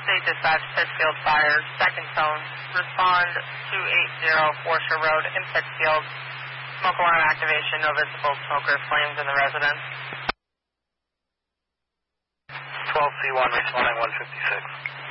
State Dispatch, Pittsfield Fire, second tone. Respond 280 Forsher Road in Pittsfield. Smoke alarm activation, no visible smoke or flames in the residence. 12C1 responding 156.